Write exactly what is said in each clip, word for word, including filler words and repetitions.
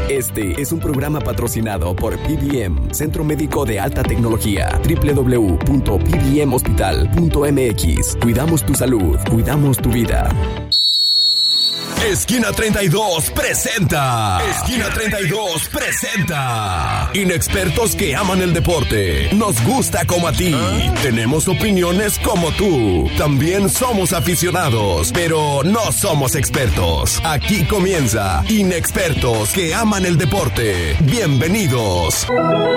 Este es un programa patrocinado por P B M, Centro Médico de Alta Tecnología. doble u doble u doble u punto p b m hospital punto m x. Cuidamos tu salud, cuidamos tu vida. Esquina treinta y dos presenta. Esquina treinta y dos presenta. Inexpertos que aman el deporte. Nos gusta como a ti. Tenemos opiniones como tú. También somos aficionados, pero no somos expertos. Aquí comienza Inexpertos que aman el deporte. Bienvenidos.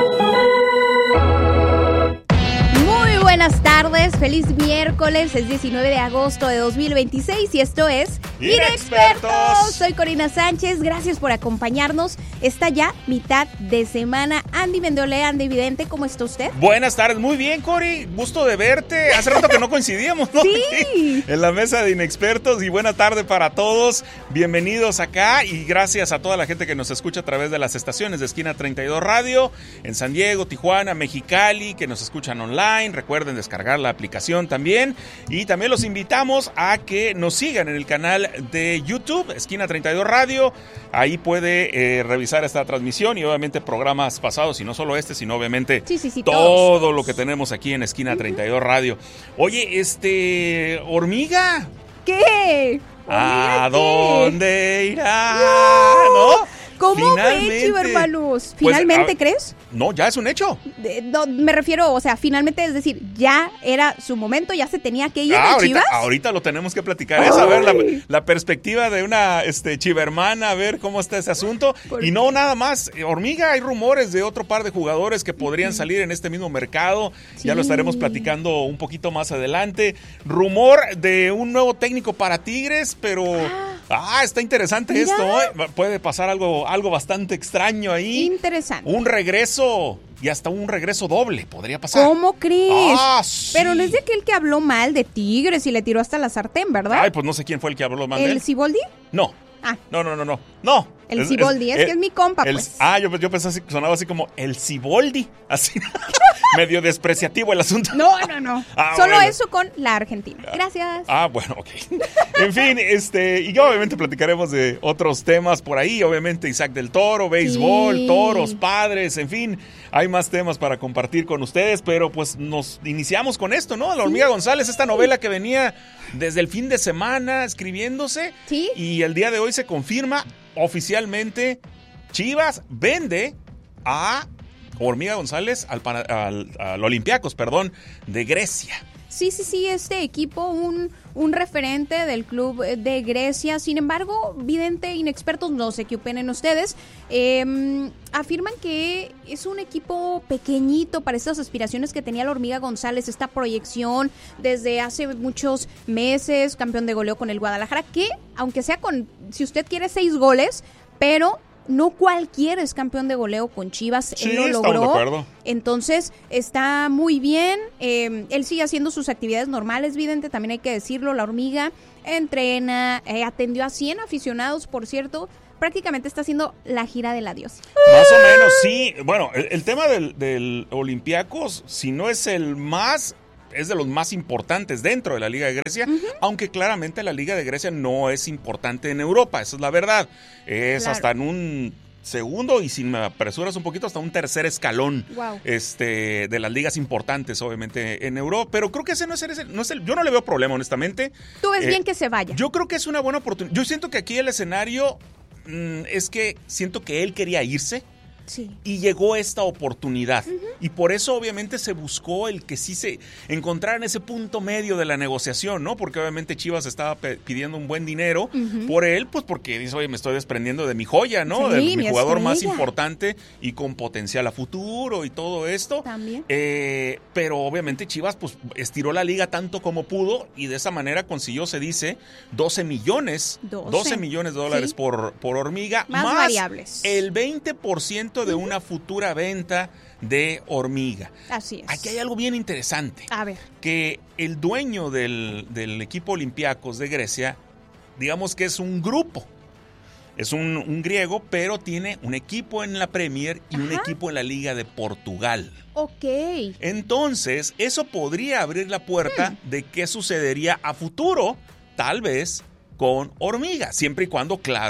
Buenas tardes, feliz miércoles, es diecinueve de agosto de dos mil veintiséis y esto es Inexpertos. Soy Corina Sánchez, gracias por acompañarnos. Está ya mitad de semana. Andy Mendolé, Andy Vidente, ¿cómo está usted? Buenas tardes, muy bien, Cori, gusto de verte. Hace rato que no coincidíamos, ¿no? Sí. En la mesa de Inexpertos, y buena tarde para todos. Bienvenidos acá y gracias a toda la gente que nos escucha a través de las estaciones de Esquina treinta y dos Radio, en San Diego, Tijuana, Mexicali, que nos escuchan online. Recuerden descargar la aplicación también, y también los invitamos a que nos sigan en el canal de YouTube, Esquina treinta y dos Radio. Ahí puede eh, revisar esta transmisión y obviamente programas pasados, y no solo este, sino obviamente sí, sí, sí, todo todos. Lo que tenemos aquí en Esquina treinta y dos Radio. Oye, este, Hormiga. ¿Qué? ¿A ¿Qué? dónde irá? No. ¿No? ¿Cómo ve, Chivo, hermanos? ¿Finalmente pues, crees? No, ya es un hecho. De, no, me refiero, o sea, finalmente, es decir, ya era su momento, ya se tenía que ir ah, de ahorita, Chivas. Ahorita lo tenemos que platicar, es a ver la, la perspectiva de una este, chivermana, a ver cómo está ese asunto. Y no nada más, Hormiga, hay rumores de otro par de jugadores que podrían salir en este mismo mercado. Sí. Ya lo estaremos platicando un poquito más adelante. Rumor de un nuevo técnico para Tigres, pero... Ah. Ah, está interesante. Mira. Esto, ¿eh? Puede pasar algo, algo bastante extraño ahí. Interesante. Un regreso y hasta un regreso doble podría pasar. ¿Cómo crees? Ah, sí. Pero no es de aquel que habló mal de Tigres y le tiró hasta la sartén, ¿verdad? Ay, pues no sé quién fue el que habló mal de él. ¿El Siboldi? No. Ah. No, no, no, no. No. El Siboldi, es, es, es que es mi compa, el, pues. Ah, yo, yo pensé así, sonaba así como el Siboldi, así, medio despreciativo el asunto. No, no, no. Ah, Solo bueno. Eso con la Argentina. Gracias. Ah, bueno, ok. En fin, este, y obviamente platicaremos de otros temas por ahí, obviamente Isaac del Toro, béisbol, sí. Toros, padres, en fin, hay más temas para compartir con ustedes, pero pues nos iniciamos con esto, ¿no? La Hormiga sí. González, esta novela que venía desde el fin de semana escribiéndose, sí. Y el día de hoy se confirma oficialmente. Chivas vende a Hormiga González al, al, al Olympiacos, perdón, de Grecia. Sí, sí, sí, este equipo, un, un referente del club de Grecia. Sin embargo, Vidente, Inexpertos, no sé qué opinen ustedes, eh, afirman que es un equipo pequeñito para estas aspiraciones que tenía la Hormiga González, esta proyección desde hace muchos meses, campeón de goleo con el Guadalajara, que aunque sea con, si usted quiere, seis goles, pero... No cualquiera es campeón de goleo con Chivas, sí, él lo logró, de acuerdo. Entonces está muy bien, eh, él sigue haciendo sus actividades normales, Vidente, también hay que decirlo, la Hormiga entrena, eh, atendió a cien aficionados, por cierto, prácticamente está haciendo la gira del adiós. Más o menos, sí, bueno, el, el tema del, del Olympiacos, si no es el más... es de los más importantes dentro de la Liga de Grecia, uh-huh. Aunque claramente la Liga de Grecia no es importante en Europa, esa es la verdad. Es claro. Hasta en un segundo, y si me apresuras un poquito, hasta un tercer escalón wow. este, de las ligas importantes, obviamente, en Europa. Pero creo que ese no es el, no es el yo no le veo problema, honestamente. Tú ves eh, bien que se vaya. Yo creo que es una buena oportunidad. Yo siento que aquí el escenario mmm, es que siento que él quería irse. Sí. Y llegó esta oportunidad. Uh-huh. Y por eso obviamente se buscó el que sí se encontrara en ese punto medio de la negociación, ¿no? Porque obviamente Chivas estaba pe- pidiendo un buen dinero uh-huh. por él, pues porque dice, oye, me estoy desprendiendo de mi joya, ¿no? Sí, de mi, mi jugador estrella. más importante y con potencial a futuro y todo esto. También. Eh, pero obviamente Chivas pues estiró la liga tanto como pudo y de esa manera consiguió, se dice, doce millones, doce, doce millones de dólares sí. por, por Hormiga, más, más variables. El veinte por ciento de uh-huh. una futura venta de Hormiga. Así es. Aquí hay algo bien interesante. A ver. Que el dueño del, del equipo Olympiacos de Grecia, digamos que es un grupo. Es un, un griego, pero tiene un equipo en la Premier y Ajá. un equipo en la Liga de Portugal. Ok. Entonces, eso podría abrir la puerta hmm. de qué sucedería a futuro, tal vez, con Hormiga. Siempre y cuando, claro,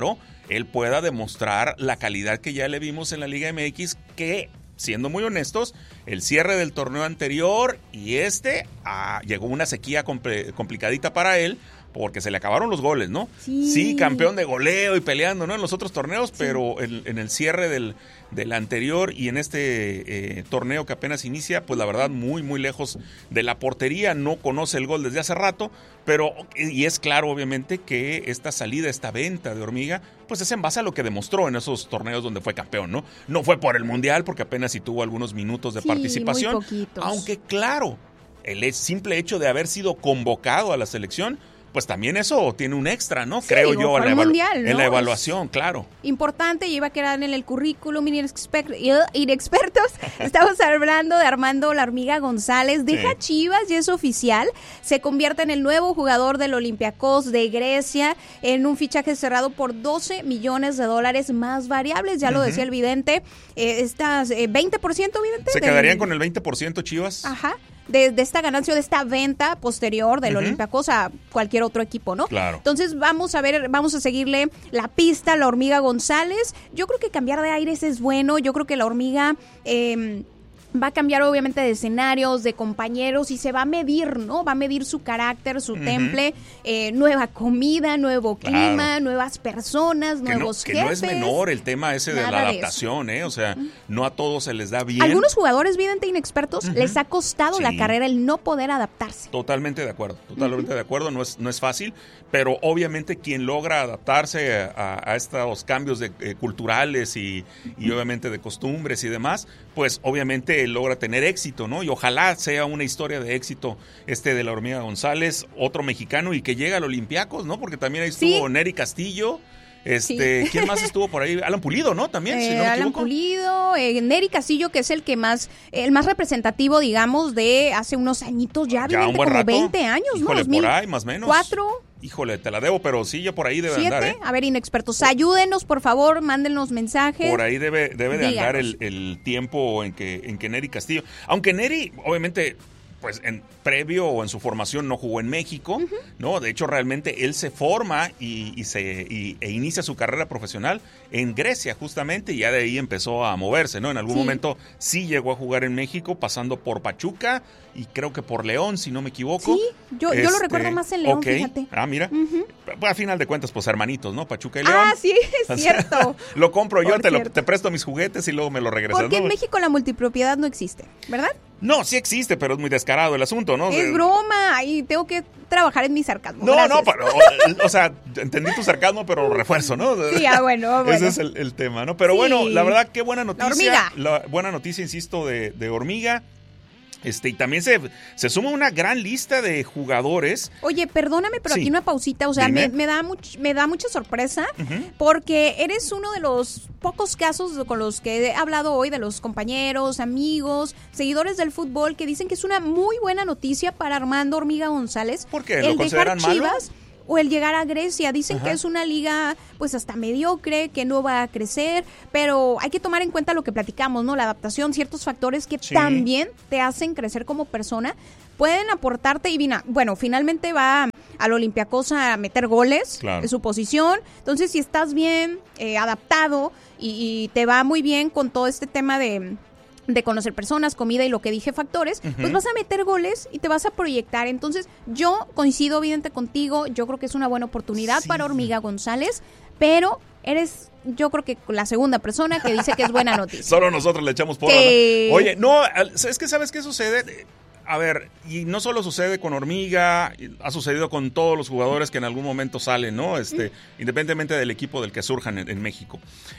él pueda demostrar la calidad que ya le vimos en la Liga M X, que, siendo muy honestos, el cierre del torneo anterior y este, ah, llegó una sequía compl- complicadita para él, porque se le acabaron los goles, ¿no? Sí, sí campeón de goleo y peleando, ¿no? En los otros torneos, sí. pero en, en el cierre del, del anterior y en este eh, torneo que apenas inicia, pues la verdad muy, muy lejos de la portería, no conoce el gol desde hace rato, pero, y es claro obviamente que esta salida, esta venta de Hormiga, pues es en base a lo que demostró en esos torneos donde fue campeón, ¿no? No fue por el Mundial, porque apenas sí tuvo algunos minutos de Sí, participación, muy poquitos. aunque claro, el simple hecho de haber sido convocado a la selección, pues también eso tiene un extra, ¿no? Sí, Creo digo, yo, en fue la, el evalu- mundial, ¿no? en la evaluación, claro. Importante, y iba a quedar en el currículum inexper- inexpertos. Estamos hablando de Armando La Hormiga González. Deja Sí. Chivas, y es oficial. Se convierte en el nuevo jugador del Olympiacos de Grecia en un fichaje cerrado por doce millones de dólares más variables. Ya lo Ujú. decía el vidente. Eh, estas eh, veinte por ciento, vidente. Se del- quedarían con el veinte por ciento Chivas. Ajá. De, de esta ganancia, de esta venta posterior del Ujú. Olympiacos a cualquier otro equipo, ¿no? Claro. Entonces vamos a ver, vamos a seguirle la pista a La Hormiga González. Yo creo que cambiar de aires es bueno. Yo creo que La Hormiga eh, va a cambiar obviamente de escenarios, de compañeros, y se va a medir, ¿no? Va a medir su carácter, su Ujú. temple, eh, nueva comida, nuevo Claro. clima, nuevas personas, Que, no, nuevos que jefes. no es menor el tema ese de Nada la de adaptación, ¿eh? O sea, no a todos se les da bien. Algunos jugadores vidente inexpertos Ujú. les ha costado Sí. la carrera el no poder adaptarse. Totalmente de acuerdo, totalmente de acuerdo, no es, no es fácil, pero obviamente quien logra adaptarse a, a estos cambios de, eh, culturales y, y obviamente de costumbres y demás, pues obviamente logra tener éxito, ¿no? Y ojalá sea una historia de éxito este de La Hormiga González, otro mexicano, y que llegue al Olympiacos, ¿no? Porque también ahí estuvo Sí. Nery Castillo. Este, ¿quién más estuvo por ahí? Alan Pulido, ¿no? También, Eh, si no me Alan equivoco. Pulido, eh, Nery Castillo, que es el que más, el más representativo, digamos, de hace unos añitos ya, Ya vidente, un buen como rato. veinte años, Híjole, ¿no? por ahí, más o menos. ¿Cuatro? Híjole, te la debo, pero sí, ya por ahí debe andar, ¿Siete? ¿eh? A ver, inexpertos, ayúdenos, por favor, mándenos mensajes. Por ahí debe, debe de andar Díganos. el, el tiempo en que, en que Nery Castillo. Aunque Nery, obviamente, pues en previo o en su formación no jugó en México, uh-huh. ¿no? De hecho, realmente él se forma y, y se y, e inicia su carrera profesional en Grecia, justamente, y ya de ahí empezó a moverse, ¿no? En algún Sí. momento sí llegó a jugar en México, pasando por Pachuca y creo que por León, si no me equivoco. Sí, yo, yo lo recuerdo más en León, ok. fíjate. Ah, mira. Ujú. A final de cuentas, pues hermanitos, ¿no? Pachuca y León. Ah, sí, es O sea, cierto. lo compro yo, Por te, lo, cierto. te presto mis juguetes y luego me lo regresas. Porque ¿no? en México la multipropiedad no existe, ¿verdad? No, sí existe, pero es muy descarado el asunto, ¿no? Es De- broma, y tengo que trabajar en mi sarcasmo. No, Gracias. no, pero, o, o sea, entendí tu sarcasmo, pero refuerzo, ¿no? Sí, ah, bueno, bueno. Ese es el, el tema, ¿no? Pero Sí. bueno, la verdad, qué buena noticia. hormiga. La buena noticia, insisto, de, de Hormiga. Este, y también se, se suma una gran lista de jugadores. Oye, perdóname, pero Sí. aquí una pausita, o sea, Dime. me, me da much- me da mucha sorpresa Ujú. porque eres uno de los pocos casos con los que he hablado hoy, de los compañeros, amigos, seguidores del fútbol, que dicen que es una muy buena noticia para Armando Hormiga González. ¿Por qué? El ¿Lo dejar consideran malo? Chivas o el llegar a Grecia. Dicen Ajá. que es una liga pues hasta mediocre, que no va a crecer, pero hay que tomar en cuenta lo que platicamos, ¿no? La adaptación, ciertos factores que Sí. también te hacen crecer como persona, pueden aportarte y vina, bueno, finalmente va al Olympiacos a meter goles Claro. de su posición. Entonces, si estás bien eh, adaptado y, y te va muy bien con todo este tema de de conocer personas, comida y lo que dije, factores, Ujú. pues vas a meter goles y te vas a proyectar. Entonces, yo coincido evidente contigo, yo creo que es una buena oportunidad Sí. para Hormiga González, pero eres, yo creo que la segunda persona que dice que es buena noticia. Solo nosotros le echamos porra. Que- ¿no? Oye, no, al- es que ¿sabes qué sucede? A ver, y no solo sucede con Hormiga, ha sucedido con todos los jugadores que en algún momento salen, ¿no? Este, independientemente del equipo del que surjan en, en México.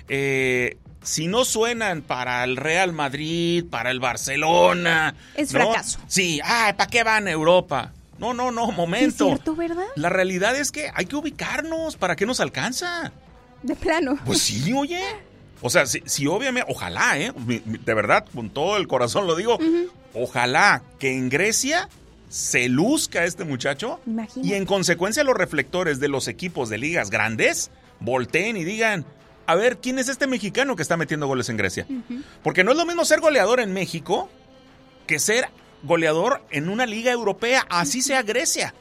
Eh, si no suenan para el Real Madrid, para el Barcelona, Es ¿no? fracaso. Sí, ay, ¿para qué van a Europa? No, no, no, Es momento. cierto, ¿verdad? La realidad es que hay que ubicarnos. ¿Para qué nos alcanza? De plano. Pues sí, oye. O sea, si, si obviamente, ojalá, ¿eh? Mi- mi- De verdad, con todo el corazón lo digo. Ojalá que en Grecia se luzca este muchacho Imagínate. y en consecuencia los reflectores de los equipos de ligas grandes volteen y digan, a ver, ¿quién es este mexicano que está metiendo goles en Grecia? Porque no es lo mismo ser goleador en México que ser goleador en una liga europea, así sea Grecia.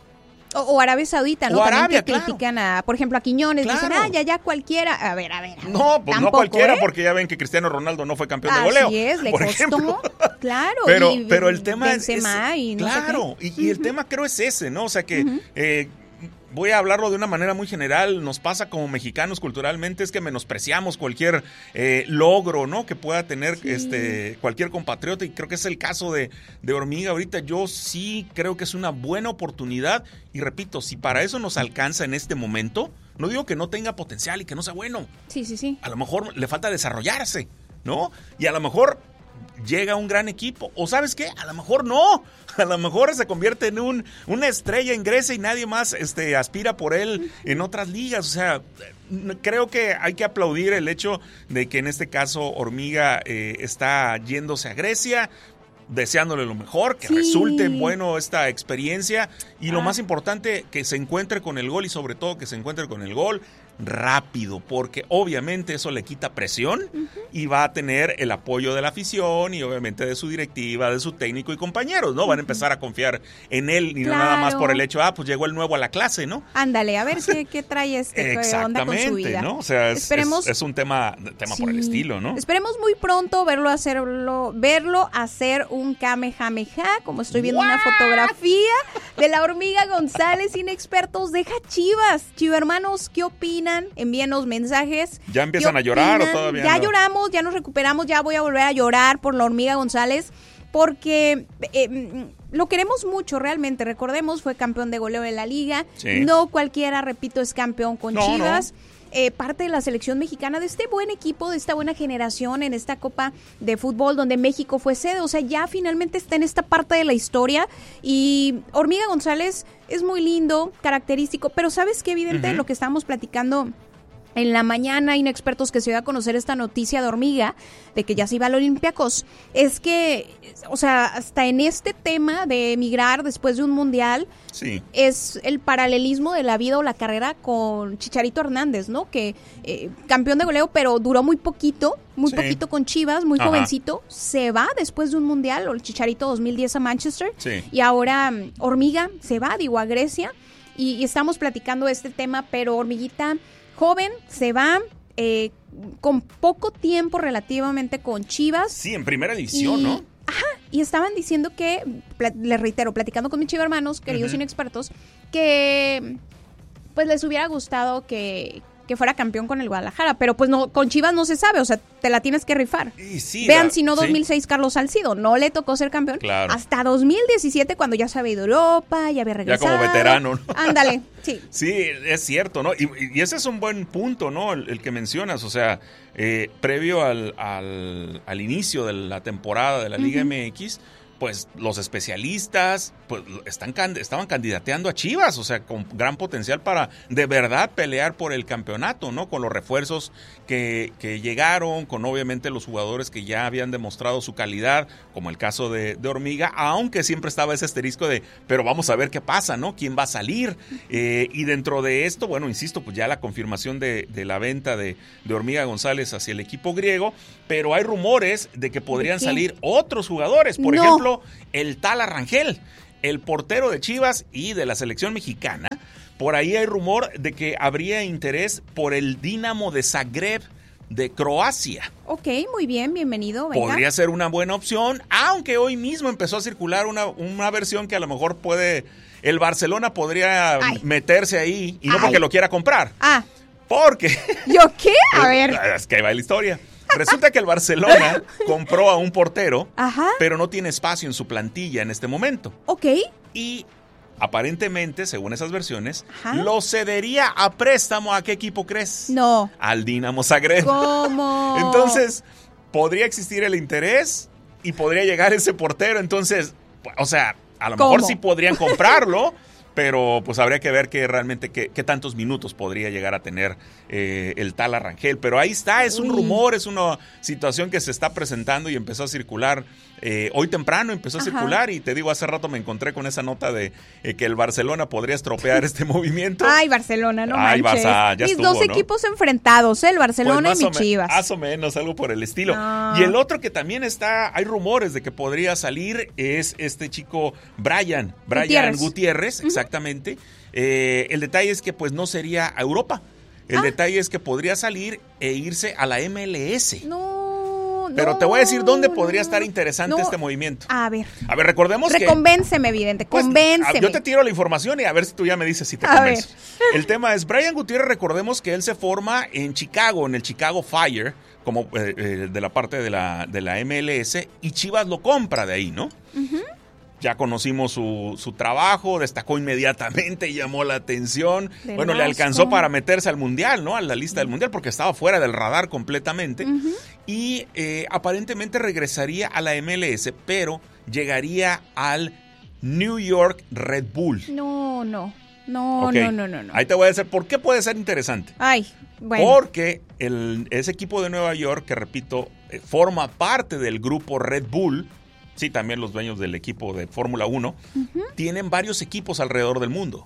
O, o Arabia Saudita, ¿no? O También Arabia, que claro. critican a, por ejemplo, a Quiñones, Claro. dicen, ah, ya, ya cualquiera. A ver, a ver. A ver. No, pues Tampoco, no cualquiera, ¿eh? porque ya ven que Cristiano Ronaldo no fue campeón de Así goleo. es, le por costó, ejemplo. claro. Pero, y pero el tema es, Benzema es- y no sé claro, qué. y, y el tema creo es ese, ¿no? O sea que eh, voy a hablarlo de una manera muy general. Nos pasa como mexicanos culturalmente es que menospreciamos cualquier eh, logro, ¿no? Que pueda tener Sí. este cualquier compatriota, y creo que es el caso de, de Hormiga ahorita. Yo sí creo que es una buena oportunidad, y repito, si para eso nos alcanza en este momento, no digo que no tenga potencial y que no sea bueno. Sí, sí, sí. A lo mejor le falta desarrollarse, ¿no? Y a lo mejor llega un gran equipo. O ¿sabes qué? A lo mejor no. A lo mejor se convierte en un, una estrella en Grecia y nadie más este, aspira por él en otras ligas. O sea, creo que hay que aplaudir el hecho de que en este caso Hormiga eh, está yéndose a Grecia, deseándole lo mejor, que Sí. resulte bueno esta experiencia, y lo Ah. más importante, que se encuentre con el gol, y sobre todo que se encuentre con el gol rápido, porque obviamente eso le quita presión y va a tener el apoyo de la afición y obviamente de su directiva, de su técnico y compañeros, ¿no? Van a empezar a confiar en él y no nada más Claro. por el hecho, ah, pues llegó el nuevo a la clase, ¿no? Ándale, a ver qué, qué trae este, qué onda con su vida. ¿no? O sea, es, Esperemos- es, es un tema, tema por el Sí. estilo, ¿no? Esperemos muy pronto verlo hacerlo, verlo hacer un kamehameha, como estoy viendo una fotografía de la Hormiga González, Inexpertos, deja Chivas. Chivermanos, ¿qué opinan? Envíenos mensajes. ¿Ya empiezan ¿Qué a llorar o opinan? todavía Ya no? lloramos, ya nos recuperamos, ya voy a volver a llorar por la Hormiga González, porque eh, lo queremos mucho realmente. Recordemos, fue campeón de goleo en la liga. Sí. No cualquiera, repito, es campeón con No, Chivas. Eh, parte de la selección mexicana, de este buen equipo, de esta buena generación en esta Copa de Fútbol donde México fue sede. O sea, ya finalmente está en esta parte de la historia, y Hormiga González es muy lindo, característico, pero ¿sabes qué? Evidente, Ujú. lo que estábamos platicando en la mañana, Inexpertos, que se dio a conocer esta noticia de Hormiga, de que ya se iba al Olympiacos, es que, o sea, hasta en este tema de emigrar después de un mundial, Sí. es el paralelismo de la vida o la carrera con Chicharito Hernández, ¿no? Que eh, campeón de goleo, pero duró muy poquito, muy Sí. poquito con Chivas, muy Ajá. jovencito, se va después de un mundial, o el Chicharito dos mil diez a Manchester, Sí. y ahora mm, Hormiga se va, digo, a Grecia, y, y estamos platicando este tema, pero Hormiguita, joven, se va, eh, con poco tiempo relativamente con Chivas. Sí, en primera división, Y- ¿no? Y estaban diciendo que, pla- les reitero, platicando con mis chivermanos, queridos Ujú. inexpertos, que pues les hubiera gustado que, que fuera campeón con el Guadalajara, pero pues no, con Chivas no se sabe, o sea, te la tienes que rifar. Y sí, Vean, la- si no, sí. dos mil seis Carlos Salcido, no le tocó ser campeón. Claro. Hasta dos mil diecisiete, cuando ya se había ido a Europa, ya había Ya regresado. como veterano, ¿no? Ándale, sí. Sí, es cierto, ¿no? Y, y ese es un buen punto, ¿no? El, el que mencionas, o sea, eh, previo al, al, al inicio de la temporada de la Liga Ujú. M X, pues los especialistas pues están can- estaban candidateando a Chivas, o sea, con gran potencial para de verdad pelear por el campeonato, ¿no? Con los refuerzos que, que llegaron, con obviamente los jugadores que ya habían demostrado su calidad, como el caso de, de Hormiga, aunque siempre estaba ese asterisco de, pero vamos a ver qué pasa, ¿no? ¿Quién va a salir? Eh, y dentro de esto, bueno, insisto, pues ya la confirmación de, de la venta de, de Hormiga González hacia el equipo griego, pero hay rumores de que podrían qué? salir otros jugadores, por No. ejemplo, el Tala Rangel, el portero de Chivas y de la selección mexicana. Por ahí hay rumor de que habría interés por el Dinamo de Zagreb de Croacia. Ok, muy bien, bienvenido. Venga. Podría ser una buena opción, aunque hoy mismo empezó a circular una, una versión que a lo mejor puede, el Barcelona podría Ay. meterse ahí, y no Ay. porque lo quiera comprar, Ah, porque... ¿yo qué? A ver. Es que ahí va la historia. Resulta que el Barcelona compró a un portero, Ajá, pero no tiene espacio en su plantilla en este momento. ok. Y aparentemente, según esas versiones, Ajá. lo cedería a préstamo. ¿A qué equipo crees? No. Al Dinamo Zagreb. ¿Cómo? Entonces, podría existir el interés y podría llegar ese portero. Entonces, o sea, a lo ¿Cómo? mejor sí podrían comprarlo, pero pues habría que ver que realmente qué, qué tantos minutos podría llegar a tener eh, el tal Rangel. Pero ahí está, es un Uy. rumor, es una situación que se está presentando y empezó a circular. Eh, hoy temprano empezó a Ajá. circular, y te digo, hace rato me encontré con esa nota de eh, que el Barcelona podría estropear este movimiento. Ay, Barcelona, no Ay, manches. Barça, ya Mis estuvo, dos ¿no? equipos enfrentados, ¿eh? El Pues Barcelona más y o mi me- Chivas. Más o menos, algo por el estilo. No. Y el otro que también está, hay rumores de que podría salir, es este chico Brian, Brian Gutiérrez. Gutiérrez, Ujú. exactamente. Eh, el detalle es que pues no sería a Europa. El ah. detalle es que podría salir e irse a la M L S. No, Pero no, te voy a decir dónde podría estar interesante no. este movimiento. A ver. A ver, recordemos que... Reconvénceme, vidente, pues, convénceme. Yo te tiro la información y a ver si tú ya me dices si te a convenzo. Ver. El tema es, Brian Gutiérrez, recordemos que él se forma en Chicago, en el Chicago Fire, como eh, eh, de la parte de la, de la M L S, y Chivas lo compra de ahí, ¿no? Uh-huh. Ya conocimos su, su trabajo, destacó inmediatamente, llamó la atención. Del bueno, Vasco. Le alcanzó para meterse al Mundial, ¿no? A la lista del Mundial, porque estaba fuera del radar completamente. Uh-huh. Y eh, aparentemente regresaría a la M L S, pero llegaría al New York Red Bull. No, no. No, okay. no, no, no, no. Ahí te voy a decir por qué puede ser interesante. Ay, bueno. Porque el, ese equipo de Nueva York, que repito, eh, forma parte del grupo Red Bull. Sí, también los dueños del equipo de Fórmula uno, uh-huh. tienen varios equipos alrededor del mundo.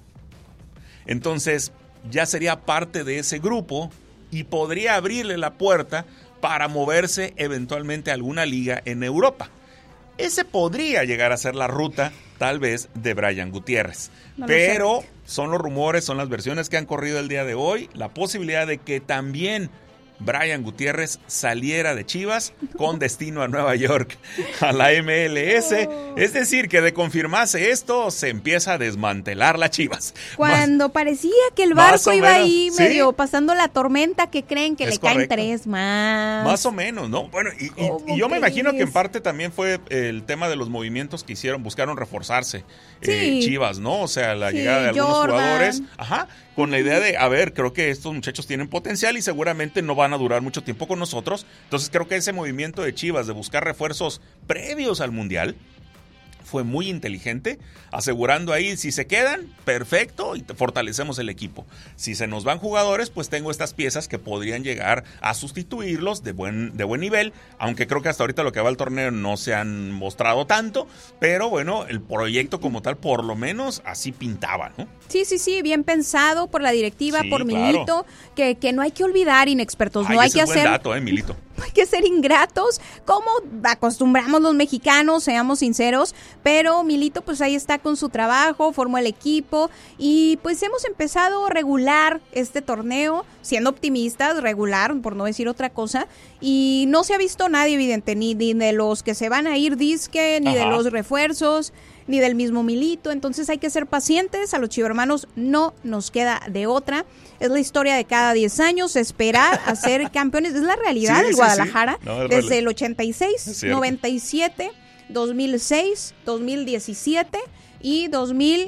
Entonces, ya sería parte de ese grupo y podría abrirle la puerta para moverse eventualmente a alguna liga en Europa. Ese podría llegar a ser la ruta, tal vez, de Brian Gutiérrez. No Pero son los rumores, son las versiones que han corrido el día de hoy, la posibilidad de que también Brian Gutiérrez saliera de Chivas con destino a Nueva York, a la M L S. Oh. Es decir, que de confirmarse esto, se empieza a desmantelar la Chivas. Cuando más, parecía que el barco iba menos, ahí medio ¿sí? pasando la tormenta, que creen que es le correcto. Caen tres más. Más o menos, ¿no? Bueno, y, y, y yo me imagino es? que en parte también fue el tema de los movimientos que hicieron, buscaron reforzarse sí. eh, Chivas, ¿no? O sea, la sí, llegada de algunos Jordan. jugadores. Ajá. Con la idea de, a ver, creo que estos muchachos tienen potencial y seguramente no van a durar mucho tiempo con nosotros. Entonces creo que ese movimiento de Chivas de buscar refuerzos previos al Mundial fue muy inteligente, asegurando ahí, si se quedan, perfecto, y fortalecemos el equipo. Si se nos van jugadores, pues tengo estas piezas que podrían llegar a sustituirlos de buen, de buen nivel, aunque creo que hasta ahorita lo que va al torneo no se han mostrado tanto, pero bueno, el proyecto como tal, por lo menos, así pintaba, ¿no? Sí, sí, sí, bien pensado por la directiva, sí, por Milito, claro. que, que no hay que olvidar, inexpertos, Ay, no hay ese que es buen hacer... dato, eh, Milito. No hay que ser ingratos, como acostumbramos los mexicanos, seamos sinceros, pero Milito pues ahí está con su trabajo, formó el equipo y pues hemos empezado regular este torneo, siendo optimistas, regular, por no decir otra cosa, y no se ha visto nadie evidente, ni, ni de los que se van a ir disque, ni Ajá. de los refuerzos, ni del mismo Milito, entonces hay que ser pacientes, a los chivermanos no nos queda de otra, es la historia de cada diez años, esperar a ser campeones, es la realidad sí, del sí, Guadalajara, sí. No, desde el ochenta y seis, noventa y siete, dos mil seis, dos mil diecisiete y dos mil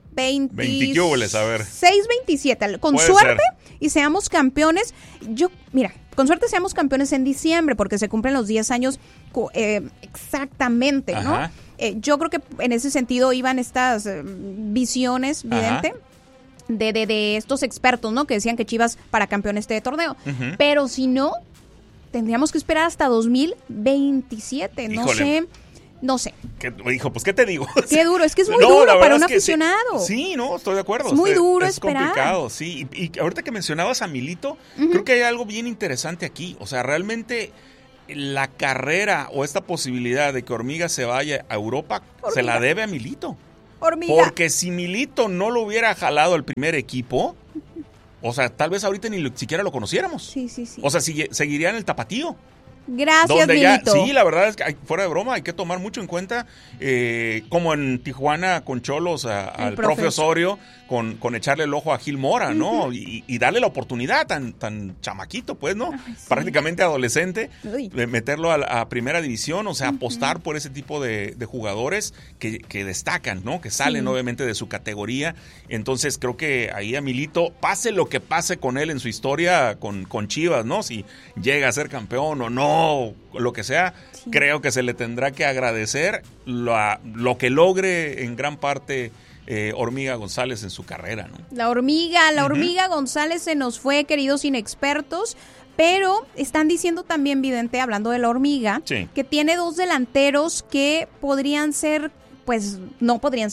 veintiséis, a ver. seis veintisiete, con Puede suerte ser. Y seamos campeones, yo, mira, con suerte seamos campeones en diciembre, porque se cumplen los diez años eh, exactamente, Ajá. ¿no? Eh, yo creo que en ese sentido iban estas eh, visiones, vidente, de, de, de estos expertos, ¿no? Que decían que Chivas para campeón este torneo. Uh-huh. Pero si no, tendríamos que esperar hasta dos mil veintisiete. No Híjole. sé, no sé. ¿Qué, hijo, pues, ¿qué te digo? Qué duro, es que es muy no, duro para un aficionado. Sí, sí, no, estoy de acuerdo. Es muy es, duro es esperar. Es complicado, sí. Y, y ahorita que mencionabas a Milito, uh-huh. creo que hay algo bien interesante aquí. O sea, realmente... la carrera o esta posibilidad de que Hormiga se vaya a Europa Hormiga. se la debe a Milito. Hormiga. Porque si Milito no lo hubiera jalado al primer equipo, o sea, tal vez ahorita ni lo, siquiera lo conociéramos. Sí, sí, sí. O sea, si, seguiría en el tapatío. Gracias, Milito. Ya, sí, la verdad es que hay, fuera de broma hay que tomar mucho en cuenta, eh, como en Tijuana con Cholos a, al profe. profe Osorio, con, con echarle el ojo a Gil Mora, ¿no? Uh-huh. Y, y darle la oportunidad tan, tan chamaquito, pues, ¿no? Ay, sí. Prácticamente adolescente, de meterlo a, a primera división, o sea, uh-huh. apostar por ese tipo de, de jugadores que, que destacan, ¿no? Que salen sí. obviamente de su categoría. Entonces creo que ahí a Milito, pase lo que pase con él en su historia con, con Chivas, ¿no? Si llega a ser campeón o no, lo que sea, sí. creo que se le tendrá que agradecer lo, lo que logre en gran parte eh, Hormiga González en su carrera, ¿no? La hormiga, la hormiga uh-huh. González se nos fue, queridos inexpertos, pero están diciendo también, vidente, hablando de la hormiga, sí. que tiene dos delanteros que podrían ser, pues no podrían ser,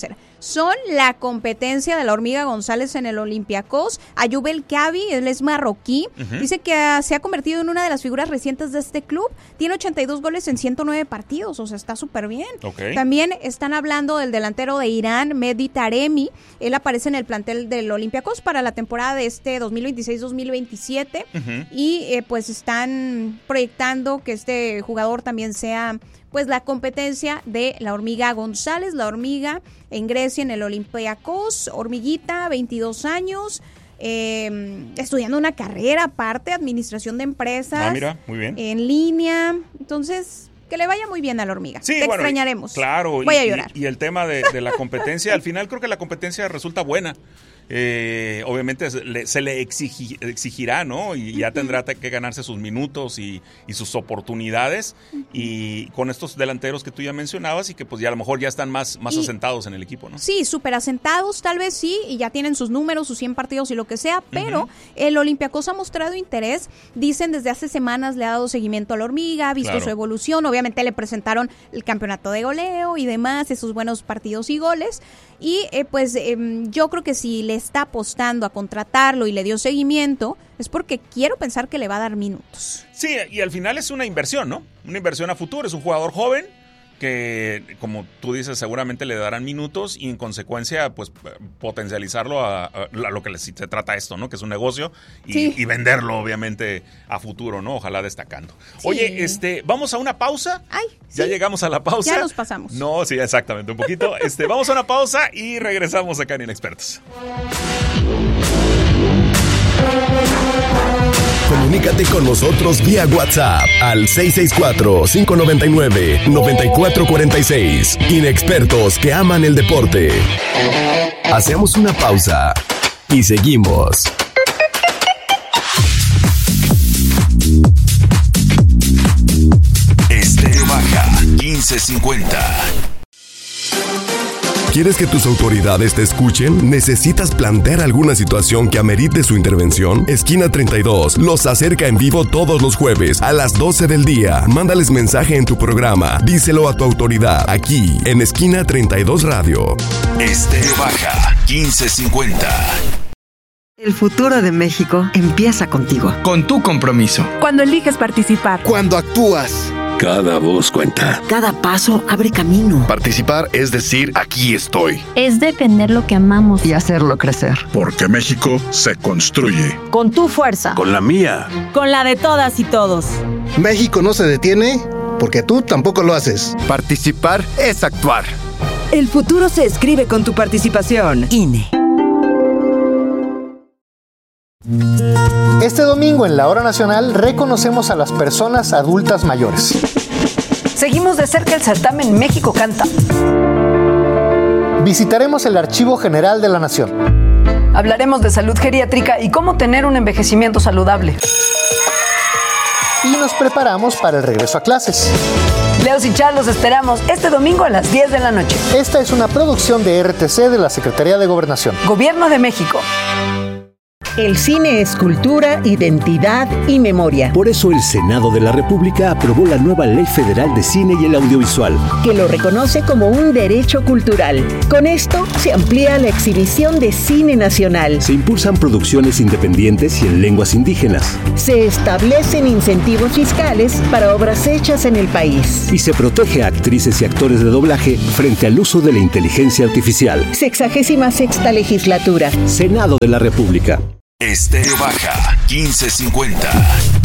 son la competencia de la Hormiga González en el Olympiacos. Ayub El Khaby, él es marroquí, uh-huh. dice que uh, se ha convertido en una de las figuras recientes de este club. Tiene ochenta y dos goles en ciento nueve partidos, o sea, está súper bien. Okay. También están hablando del delantero de Irán, Mehdi Taremi. Él aparece en el plantel del Olympiacos para la temporada de este dos mil veintiséis dos mil veintisiete uh-huh. y eh, pues están proyectando que este jugador también sea pues la competencia de la Hormiga González, la Hormiga en Grecia en el Olympiacos. Hormiguita, veintidós años, eh, estudiando una carrera aparte, administración de empresas. Ah, mira, muy bien. En línea, entonces que le vaya muy bien a la Hormiga. Sí, Te bueno, extrañaremos. Claro. Voy y, a llorar. Y, y el tema de, de la competencia, al final creo que la competencia resulta buena. Eh, obviamente se le, se le exigi, exigirá, ¿no? Y ya tendrá que ganarse sus minutos y, y sus oportunidades. Y con estos delanteros que tú ya mencionabas y que pues ya a lo mejor ya están más, más y, asentados en el equipo, ¿no? Sí, súper asentados tal vez sí, y ya tienen sus números, sus cien partidos y lo que sea, pero uh-huh. el Olympiacos ha mostrado interés. Dicen desde hace semanas le ha dado seguimiento a la Hormiga, ha visto claro. su evolución. Obviamente le presentaron el campeonato de goleo y demás, esos buenos partidos y goles. Y eh, pues eh, yo creo que si le está apostando a contratarlo y le dio seguimiento, es porque quiero pensar que le va a dar minutos. Sí, y al final es una inversión, ¿no? Una inversión a futuro. Es un jugador joven que, como tú dices, seguramente le darán minutos y en consecuencia, pues, potencializarlo a, a, a lo que se trata esto, ¿no? Que es un negocio y, sí. y venderlo, obviamente, a futuro, ¿no? Ojalá destacando. Sí. Oye, este, vamos a una pausa. Ay, ya sí. llegamos a la pausa. Ya nos pasamos. No, sí, exactamente, un poquito. este, vamos a una pausa y regresamos acá en Inexpertos. Comunícate con nosotros vía WhatsApp al seis seis cuatro, cinco nueve nueve, nueve cuatro cuatro seis. Inexpertos que aman el deporte. Hacemos una pausa y seguimos. Estéreo Baja quince cincuenta. ¿Quieres que tus autoridades te escuchen? ¿Necesitas plantear alguna situación que amerite su intervención? Esquina treinta y dos los acerca en vivo todos los jueves a las doce del día. Mándales mensaje en tu programa. Díselo a tu autoridad aquí en Esquina treinta y dos Radio. Estéreo Baja quince cincuenta. El futuro de México empieza contigo. Con tu compromiso. Cuando eliges participar. Cuando actúas. Cada voz cuenta. Cada paso abre camino. Participar es decir, aquí estoy. Es defender lo que amamos. Y hacerlo crecer. Porque México se construye. Con tu fuerza. Con la mía. Con la de todas y todos. México no se detiene porque tú tampoco lo haces. Participar es actuar. El futuro se escribe con tu participación. I N E. Este domingo en la Hora Nacional reconocemos a las personas adultas mayores. Seguimos de cerca el certamen México Canta. Visitaremos el Archivo General de la Nación. Hablaremos de salud geriátrica y cómo tener un envejecimiento saludable. Y nos preparamos para el regreso a clases. Leos y Char los esperamos este domingo a las diez de la noche. Esta es una producción de R T C de la Secretaría de Gobernación. Gobierno de México. El cine es cultura, identidad y memoria. Por eso el Senado de la República aprobó la nueva Ley Federal de Cine y el Audiovisual, que lo reconoce como un derecho cultural. Con esto se amplía la exhibición de cine nacional. Se impulsan producciones independientes y en lenguas indígenas. Se establecen incentivos fiscales para obras hechas en el país. Y se protege a actrices y actores de doblaje frente al uso de la inteligencia artificial. Sexagésima sexta legislatura. Senado de la República. Estéreo Baja quince cincuenta.